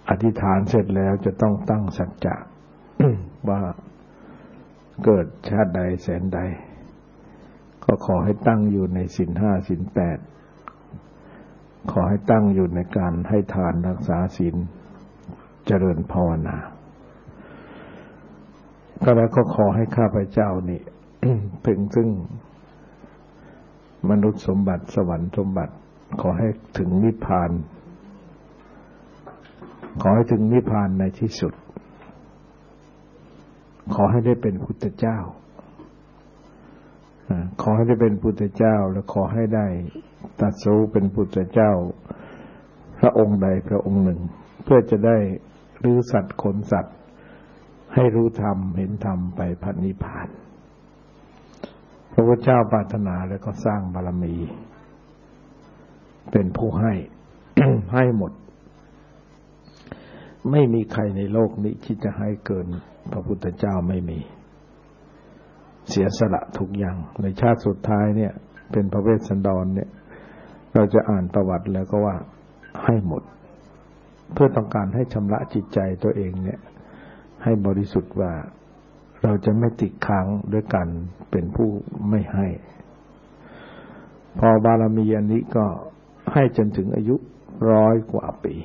อธิษฐานเสร็จแล้วจะต้องตั้งสัจจะ ว่าเกิดชาติใดแสนใดก็ขอให้ตั้งอยู่ในศีล 5 ศีล 8ขอให้ตั้งอยู่ในการให้ทานรักษาศีลเจริญภาวนาก็แล้วก็ขอให้ข้าพเจ้านี่ ถึงซึ่งมนุษย์สมบัติสวรรค์สมบัติขอให้ถึงนิพพานขอให้ถึงนิพพานในที่สุดขอให้ได้เป็นพุทธเจ้าขอให้ได้เป็นพุทธเจ้าและขอให้ได้ตรัสรู้เป็นพุทธเจ้าพระองค์ใดพระองค์หนึ่งเพื่อจะได้รื้อสัตว์ขนสัตว์ให้รู้ธรรมเห็นธรรมไปพระนิพพานพระพุทธเจ้าปรารถนาแล้วก็สร้างบารมีเป็นผู้ให้ ให้หมดไม่มีใครในโลกนี้ที่จะให้เกินพระพุทธเจ้าไม่มีเสียสละทุกอย่างในชาติสุดท้ายเนี่ยเป็นพระเวสสันดรเนี่ยเราจะอ่านประวัติแล้วก็ว่าให้หมดเพื่อต้องการให้ชำระจิตใจตัวเองเนี่ยให้บริสุทธิ์ว่าเราจะไม่ติดค้างด้วยกันเป็นผู้ไม่ให้พอบารมีอันนี้ก็ให้จนถึงอายุ100 กว่าปี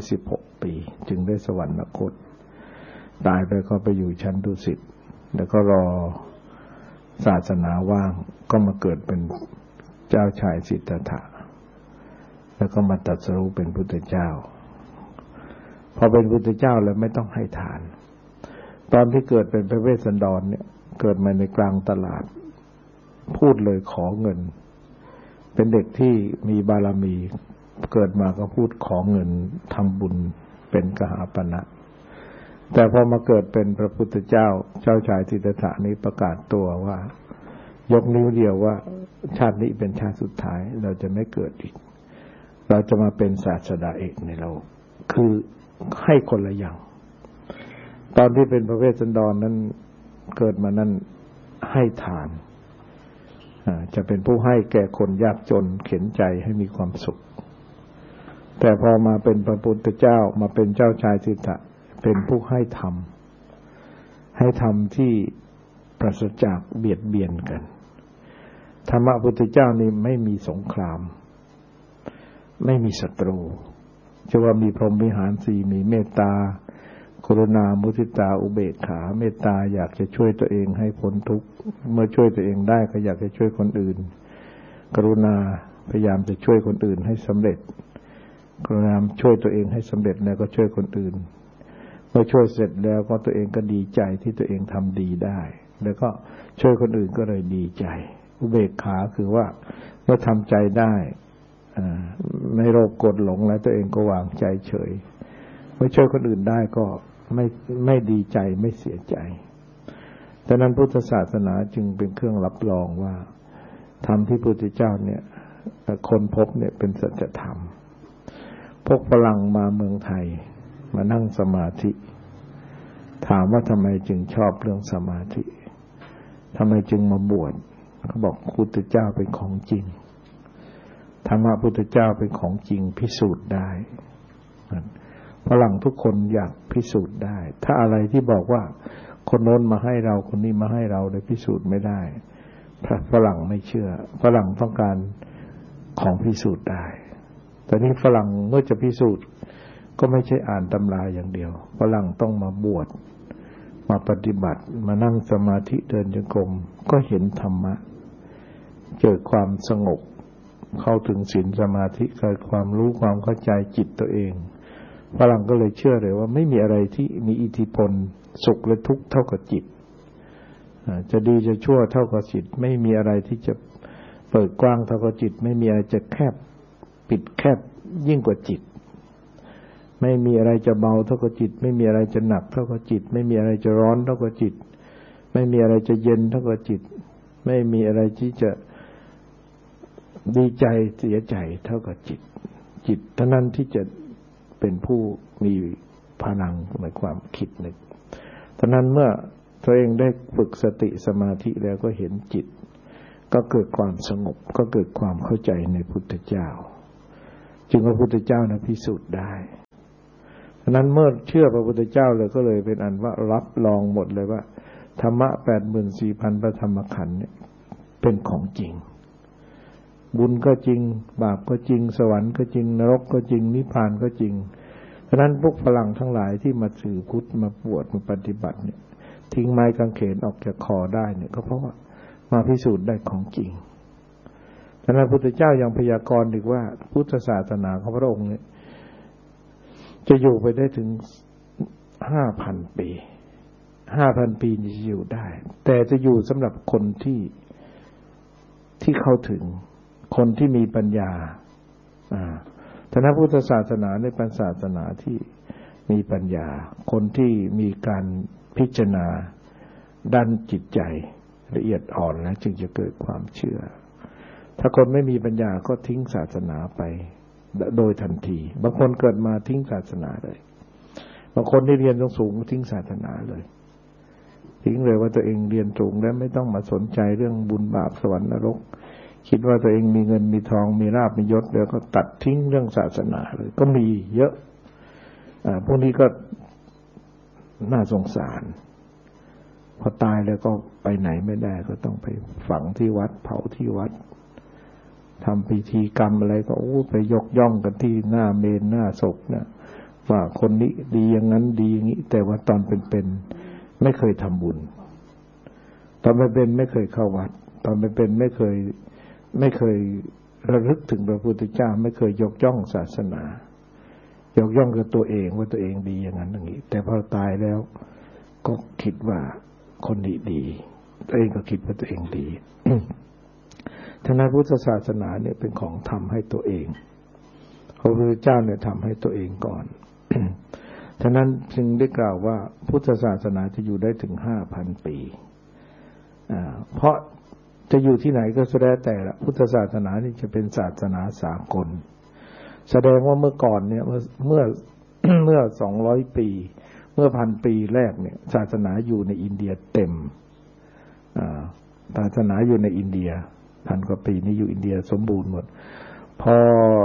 116 ปีจึงได้สวรรคตตายไปก็ไปอยู่ชั้นดุสิตแล้วก็รอศาสนาว่างก็มาเกิดเป็นเจ้าชายสิทธัตถะแล้วก็มาตรัสรู้เป็นพุทธเจ้าพอเป็นพุทธเจ้าแล้วไม่ต้องให้ทานตอนที่เกิดเป็นพระเวสสันดรเนี่ยเกิดมาในกลางตลาดพูดเลยขอเงินเป็นเด็กที่มีบารมีเกิดมาก็พูดขอเงินทำบุญเป็นกหาปณะแต่พอมาเกิดเป็นพระพุทธเจ้าเจ้าชายสิทธัตถะนี้ประกาศตัวว่ายกนิ้วเดียวว่าชาตินี้เป็นชาติสุดท้ายเราจะไม่เกิดอีกเราจะมาเป็นศาสดาเอกในโลกคือให้คนละอย่างตอนที่เป็นพระเวสสันดรนั้นเกิดมานั้นให้ทานจะเป็นผู้ให้แก่คนยากจนเข็นใจให้มีความสุขแต่พอมาเป็นพระพุทธเจ้ามาเป็นเจ้าชายสิทธัตถะเป็นผู้ให้ธรรมที่ปราศจากเบียดเบียนกันธรรมะพุทธเจ้านี่ไม่มีสงครามไม่มีศัตรูจะว่ามีพรหมวิหาร 4มีเมตตากรุณามุทิตาอุเบกขาเมตตาอยากจะช่วยตัวเองให้พ้นทุกข์เมื่อช่วยตัวเองได้ก็อยากจะช่วยคนอื่นกรุณาพยายามจะช่วยคนอื่นให้สำเร็จกรุณาช่วยตัวเองให้สำเร็จแล้วก็ช่วยคนอื่นเมื่อช่วยเสร็จแล้วก็ตัวเองก็ดีใจที่ตัวเองทำดีได้แล้วก็ช่วยคนอื่นก็เลยดีใจอุเบกขาคือว่าเมื่อทำใจได้ไม่โลภโกรธหลงแล้วตัวเองก็วางใจเฉยเมื่อช่วยคนอื่นได้ก็ไม่ดีใจไม่เสียใจดังนั้นพุทธศาสนาจึงเป็นเครื่องรับรองว่าธรรมที่พระพุทธเจ้าเนี่ยคนพบเนี่ยเป็นสัจธรรมพกฝรั่งมาเมืองไทยมานั่งสมาธิถามว่าทำไมจึงชอบเรื่องสมาธิทำไมจึงมาบวชเขาบอกพระพุทธเจ้าเป็นของจริงธรรมะพุทธเจ้าเป็นของจริงพิสูจน์ได้ฝรั่งทุกคนอยากพิสูจน์ได้ถ้าอะไรที่บอกว่าคนโน้นมาให้เราคนนี้มาให้เราได้พิสูจน์ไม่ได้ฝรั่งไม่เชื่อฝรั่งต้องการของพิสูจน์ได้แต่นี่ฝรั่งเมื่อจะพิสูจน์ก็ไม่ใช่อ่านตำราอย่างเดียวฝรั่งต้องมาบวชมาปฏิบัติมานั่งสมาธิเดินจงกรมก็เห็นธรรมะเกิดความสงบเข้าถึงศีลสมาธิเกิดความรู้ความเข้าใจจิตตัวเองฝรั่งก็เลยเชื่อเลยว่าไม่มีอะไรที่มีอิทธิพลสุขและทุกข์เท่ากับจิตจะดีจะชั่วเท่ากับจิตไม่มีอะไรที่จะเปิดกว้างเท่ากับจิตไม่มีอะไรจะแคบปิดแคบยิ่งกว่าจิตไม่มีอะไรจะเบาเท่ากับจิตไม่มีอะไรจะหนักเท่ากับจิตไม่มีอะไรจะร้อนเท่ากับจิตไม่มีอะไรจะเย็นเท่ากับจิตไม่มีอะไรที่จะดีใจเสียใจเท่ากับจิตเท่านั้นที่จะเป็นผู้มีพลังในความคิดนึกฉะนั้นเมื่อตัวเองได้ฝึกสติสมาธิแล้วก็เห็นจิตก็เกิดความสงบก็เกิดความเข้าใจในพุทธเจ้าจึงพระพุทธเจ้านะพิสูจน์ได้ะนั้นเมื่อเชื่อพระพุทธเจ้าเลยก็เลยเป็นอันว่ารับรองหมดเลยว่าธรรมะ 84,000 พระธรรมขันธ์เนี่ยเป็นของจริงบุญก็จริงบาปก็จริงสวรรค์ก็จริงนรกก็จริงนิพพานก็จริงฉะนั้นพวกฝรั่งทั้งหลายที่มาสื่อพุทธมาบวชมาปฏิบัติเนี่ยทิ้งไม้กางเขนออกจากคอได้เนี่ยก็เพราะว่ามาพิสูจน์ได้ของจริงฉะนั้นพระพุทธเจ้ายังพยากรณ์อีกว่าพุทธศาสนาของพระองค์เนี่ยจะอยู่ไปได้ถึง 5,000 ปี 5,000 ปีจะอยู่ได้แต่จะอยู่สำหรับคนที่เข้าถึงคนที่มีปัญญาฉะนั้นพุทธศาสนาเป็นศาสนาที่มีปัญญาคนที่มีการพิจารณาด้านจิตใจละเอียดอ่อนแล้วจึงจะเกิดความเชื่อถ้าคนไม่มีปัญญาก็ทิ้งศาสนาไปโดยทันทีบางคนเกิดมาทิ้งศาสนาเลยบางคนที่เรียนสูงทิ้งศาสนาเลยทิ้งเลยว่าตัวเองเรียนสูงแล้วไม่ต้องมาสนใจเรื่องบุญบาปสวรรค์นรกคิดว่าตัวเองมีเงินมีทองมีลาภมียศแล้วก็ตัดทิ้งเรื่องศาสนาเลยก็มีเยอะพวกนี้ก็น่าสงสารพอตายแล้วก็ไปไหนไม่ได้ก็ต้องไปฝังที่วัดเผาที่วัดทำพิธีกรรมอะไรก็ไปยกย่องกันที่หน้าเมรุหน้าศพนะว่าคนนี้ดีอย่างนั้นดีอย่างนี้แต่ว่าตอนเป็นไม่เคยทำบุญตอนเป็นไม่เคยเข้าวัดตอนเป็นไม่เคยระลึกถึงพระพุทธเจ้าไม่เคยยกย่องศาสนายกย่องกับตัวเองว่าตัวเองดีอย่างนั้นอย่างนี้แต่พอตายแล้วก็คิดว่าคนนี้ดีตัวเองก็คิดว่าตัวเองดี ท่านพุทธศาสนาเนี่ยเป็นของทำให้ตัวเองพระพุทธเจ้าเนี่ยทำให้ตัวเองก่อน ฉะนั้นจึงได้กล่าวว่าพุทธศาสนาจะอยู่ได้ถึง 5,000 ปีเพราะจะอยู่ที่ไหนก็แสดงแต่ละพุทธศาสนานี่จะเป็นศาสนาสากลแสดงว่าเมื่อก่อนเนี่ยเมื่อ 200 ปีเมื่อ 1,000 ปีแรกเนี่ยศาสนาอยู่ในอินเดียเต็มศาสนาอยู่ในอินเดีย1,000 กว่าปีนี้อยู่อินเดียสมบูรณ์หมดพอ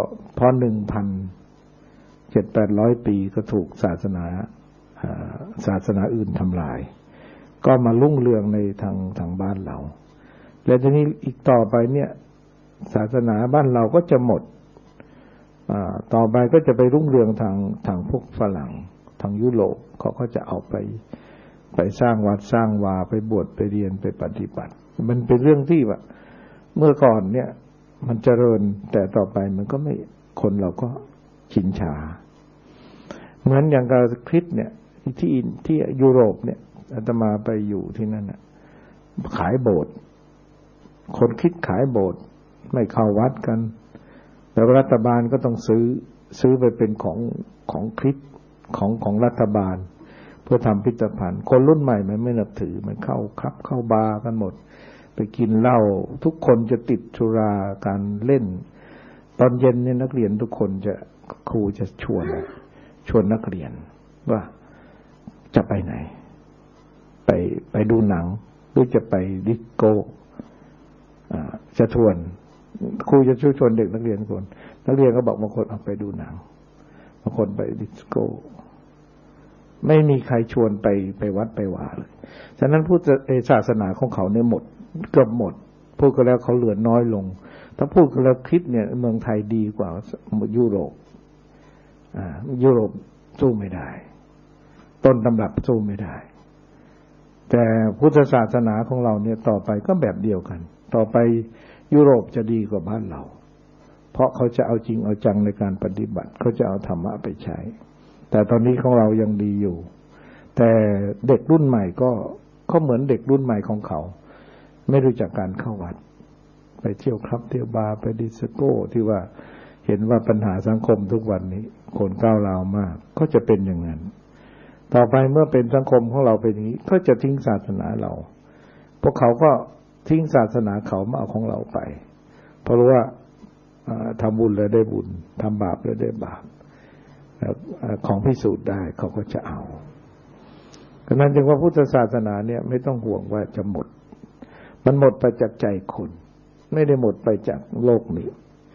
1,700-800 ปีก็ถูกศาสนาอื่นทำลายก็มารุ่งเรืองในทางบ้านเราและทีนี้อีกต่อไปเนี่ยศาสนาบ้านเราก็จะหมดต่อไปก็จะไปรุ่งเรืองทางพวกฝรั่งทางยุโรปเขาก็จะเอาไปสร้างวัดสร้างวาไปบวชไปเรียนไปปฏิบัติมันเป็นเรื่องที่ว่าเมื่อก่อนเนี่ยมันเจริญแต่ต่อไปมันก็ไม่คนเราก็ชินชาเหมือนอย่างกับคริสต์เนี่ยที่ยุโรปเนี่ยอาตมาไปอยู่ที่นั่นน่ะขายโบสถ์คนคิดขายโบสถ์ไม่เข้าวัดกันแล้วรัฐบาลก็ต้องซื้อไปเป็นของคริสต์ของรัฐบาลเพื่อทำพิพิธภัณฑ์คนรุ่นใหม่มันไม่นับถือมันเข้าคลับเข้าบาร์กันหมดไปกินเหล้าทุกคนจะติดสุราการเล่นตอนเย็นเนี่ยนักเรียนทุกคนครูจะชวนนักเรียนว่าจะไปไหนไปดูหนังหรือจะไปดิสโก้จะชวนครูจะชวนเด็กนักเรียนคนนักเรียนก็บอกบางคนเอาไปดูหนังบางคนไปดิสโก้ไม่มีใครชวนไปวัดไปวาเลยฉะนั้นพุทธศาสนาของเขาเนี่ยหมดเกือบหมดพูดกันแล้วเขาเหลือน้อยลงถ้าพูดกันแล้วคริสต์เนี่ยเมืองไทยดีกว่ายุโรปยุโรปสู้ไม่ได้ต้นตำรับสู้ไม่ได้แต่พุทธศาสนาของเราเนี่ยต่อไปก็แบบเดียวกันต่อไปยุโรปจะดีกว่าบ้านเราเพราะเขาจะเอาจริงเอาจังในการปฏิบัติเขาจะเอาธรรมะไปใช้แต่ตอนนี้ของเรายังดีอยู่แต่เด็กรุ่นใหม่ก็เหมือนเด็กรุ่นใหม่ของเขาไม่รู้จักการเข้าวัดไปเที่ยวคลับเที่ยวบาร์ไปดิสโก้ที่ว่าเห็นว่าปัญหาสังคมทุกวันนี้คนก้าวร้าวมากก็จะเป็นอย่างนั้นต่อไปเมื่อเป็นสังคมของเราเป็นอย่างนี้ก็จะทิ้งศาสนาเราพวกเขาก็ทิ้งศาสนาเขามาเอาของเราไปเพราะรู้ว่าทำบุญแล้วได้บุญทำบาปแล้วได้บาปของพิสูจน์ได้เขาก็จะเอาฉะนั้นจึงว่าพุทธศาสนาเนี่ยไม่ต้องห่วงว่าจะหมดมันหมดไปจากใจคนไม่ได้หมดไปจากโลกนี้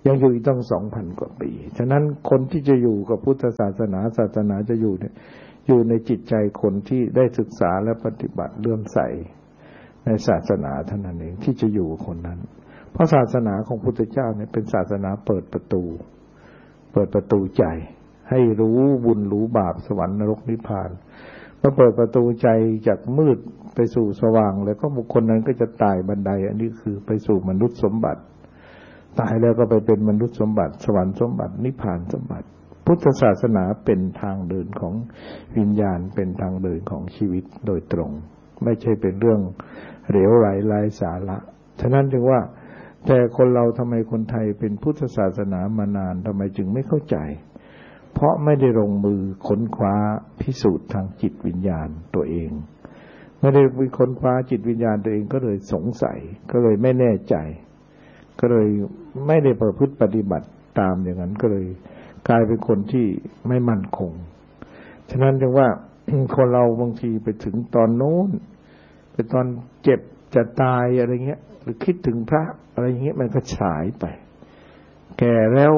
ยังอยู่อีกต้อง 2,000 กว่าปีฉะนั้นคนที่จะอยู่กับพุทธศาสนาจะอยู่เนี่ยอยู่ในจิตใจคนที่ได้ศึกษาและปฏิบัติเลื่อมใสในศาสนาเท่านั้นเองที่จะอยู่คนนั้นเพราะศาสนาของพุทธเจ้าเนี่ยเป็นศาสนาเปิดประตูใจให้รู้บุญรู้บาปสวรรค์นรกนิพพานเมื่อเปิดประตูใจจากมืดไปสู่สว่างแล้วก็บุคคลนั้นก็จะไต่บันไดอันนี้คือไปสู่มนุษย์สมบัติตายแล้วก็ไปเป็นมนุษย์สมบัติสวรรค์สมบัตินิพพานสมบัติพุทธศาสนาเป็นทางเดินของวิญญาณเป็นทางเดินของชีวิตโดยตรงไม่ใช่เป็นเรื่องเหลวไหลไร้สาระฉะนั้นจึงว่าแต่คนเราทำไมคนไทยเป็นพุทธศาสนามานานทำไมจึงไม่เข้าใจเพราะไม่ได้ลงมือค้นคว้าพิสูจน์ทางจิตวิญญาณตัวเองไม่ได้ไปค้นคว้าจิตวิญญาณตัวเองก็เลยสงสัยก็เลยไม่แน่ใจก็เลยไม่ได้ประพฤติปฏิบัติตามอย่างนั้นก็เลยกลายเป็นคนที่ไม่มั่นคงฉะนั้นจึงว่า คนเราบางทีไปถึงตอนโน้นไปตอนเจ็บจะตายอะไรเงี้ยหรือคิดถึงพระอะไรอย่างเงี้ยมันก็ฉายไปแก่แล้ว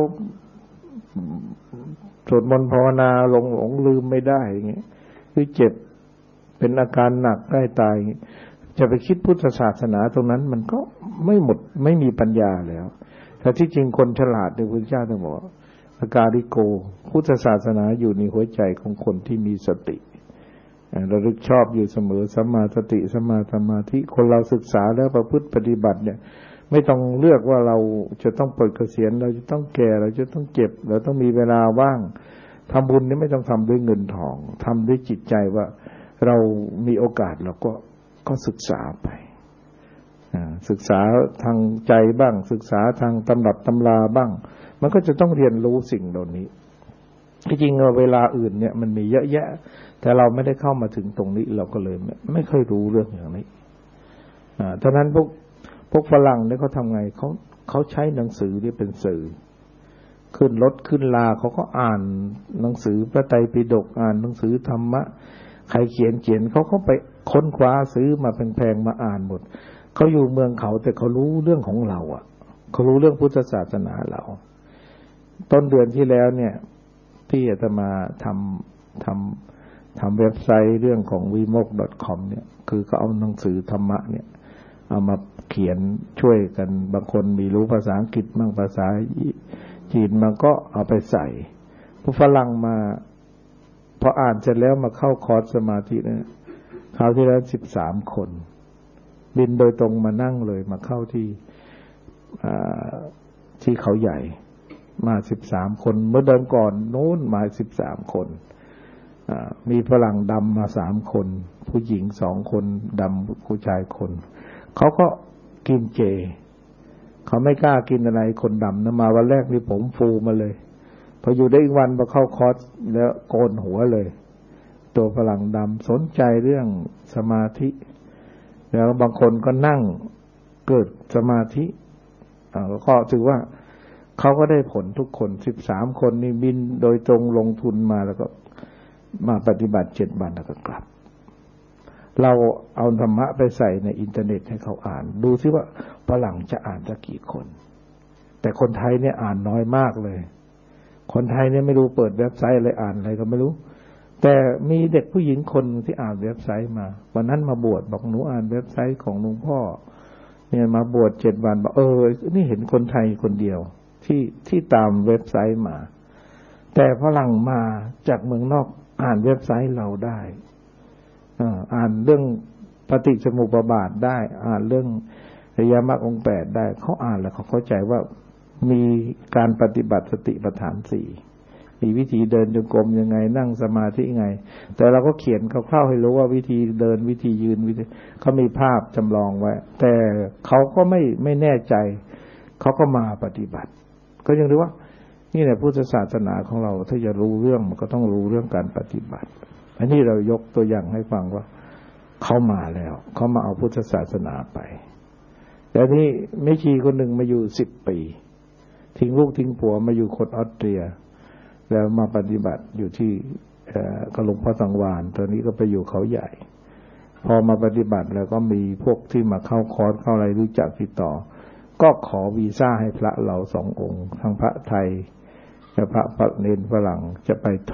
สวดมนต์ภาวนาหลงลืมไม่ได้อย่างเงี้ยหรือเจ็บเป็นอาการหนักใกล้ตายจะไปคิดพุทธศาสนาตรงนั้นมันก็ไม่หมดไม่มีปัญญาแล้วแต่ที่จริงคนฉลาดในพุทธเจ้าท่านบอกอาการิโกพุทธศาสนาอยู่ในหัวใจของคนที่มีสติระลึกชอบอยู่เสมอสัมมาสติสัมมาสมาธิคนเราศึกษาแล้วประพฤติปฏิบัติเนี่ยไม่ต้องเลือกว่าเราจะต้องปลดเกษียณเราจะต้องแก่เราจะต้องเจ็บเราต้องมีเวลาว่างทำบุญนี่ไม่ต้องทำด้วยเงินทองทำด้วยจิตใจว่าเรามีโอกาสเราก็ศึกษาไปศึกษาทางใจบ้างศึกษาทางตำรับตำราบ้างมันก็จะต้องเรียนรู้สิ่งเหล่านี้ที่จริงเวลาอื่นเนี่ยมันมีเยอะแยะแต่เราไม่ได้เข้ามาถึงตรงนี้เราก็เลยไม่ค่อยรู้เรื่องอย่างนี้ฉะนั้นพวกฝรั่งเนี่ยเขาทำไงเขาใช้หนังสือที่เป็นสื่อขึ้นรถขึ้นลาเขาก็อ่านหนังสือพระไตรปิฎกอ่านหนังสือธรรมะใครเขียนเขาไปค้นคว้าซื้อมาแพงๆมาอ่านหมดเขาอยู่เมืองเขาแต่เขารู้เรื่องของเราอ่ะเขารู้เรื่องพุทธศาสนาเราต้นเดือนที่แล้วเนี่ยที่อาตมาทำเว็บไซต์เรื่องของ vimok.com เนี่ยคือเขาเอาหนังสือธรรมะเนี่ยเอามาเขียนช่วยกันบางคนมีรู้ภาษาอังกฤษบ้างภาษาจีนมันก็เอาไปใส่ผู้ฝรั่งมาพออ่านเสร็จแล้วมาเข้าคอร์สสมาธิเนี่ยคราวที่แล้ว13 คนบินโดยตรงมานั่งเลยมาเข้าที่เขาใหญ่มา13 คนเมื่อเดือนก่อนโน้นมา13 คนมีฝรั่งดำมา3 คนผู้หญิง2 คนดำผู้ชายคนเขาก็กินเจเขาไม่กล้ากินอะไรคนดำนะมาวันแรกนี่ผมฟูมาเลยพออยู่ได้อีกวันพอเข้าคอร์สแล้วโกนหัวเลยตัวฝรั่งดำสนใจเรื่องสมาธิแล้วบางคนก็นั่งเกิดสมาธิก็ถือว่าเขาก็ได้ผลทุกคน13 คนนี่บินโดยตรงลงทุนมาแล้วก็มาปฏิบัติ7 วันแล้วก็กลับเราเอาธรรมะไปใส่ในอินเทอร์เน็ตให้เขาอ่านดูซิว่าฝรั่งจะอ่านสักกี่คนแต่คนไทยเนี่ยอ่านน้อยมากเลยคนไทยเนี่ยไม่รู้เปิดเว็บไซต์อะไรอ่านอะไรก็ไม่รู้แต่มีเด็กผู้หญิงคนที่อ่านเว็บไซต์มาวันนั้นมาบวชบอกหนูอ่านเว็บไซต์ของหลวงพ่อเนี่ยมาบวช7 วันบอกนี่เห็นคนไทยคนเดียวที่ตามเว็บไซต์มาแต่ฝรั่งมาจากเมืองนอกอ่านเว็บไซต์เราได้อ่านเรื่องปฏิจจสมุปบาทได้อ่านเรื่องอริยมรรคองค์ 8ได้เขาอ่านแล้วเขาเข้าใจว่ามีการปฏิบัติสติปัฏฐาน 4มีวิธีเดินจงกรมยังไงนั่งสมาธิยังไงแต่เราก็เขียนคร่าวๆให้รู้ว่าวิธีเดินวิธียืนเขามีภาพจำลองไว้แต่เขาก็ไม่แน่ใจเขาก็มาปฏิบัติก็ยังรู้ว่านี่แหละพุทธศาสนาของเราถ้าจะรู้เรื่องมันก็ต้องรู้เรื่องการปฏิบัติอันนี้เรายกตัวอย่างให้ฟังว่าเขามาแล้วเขามาเอาพุทธศาสนาไปแต่นี่แม่ชีคนหนึ่งมาอยู่10 ปีทิ้งลูกทิ้งผัวมาอยู่คนออสเตรียแล้วมาปฏิบัติอยู่ที่กหลวงพ่อสังวาลตอนนี้ก็ไปอยู่เขาใหญ่พอมาปฏิบัติแล้วก็มีพวกที่มาเข้าคอร์สเข้าอะไรรู้จักติดต่อก็ก็ขอวีซ่าให้พระเรา2 องค์ทั้งพระไทยและพระเนนฝรั่งจะไป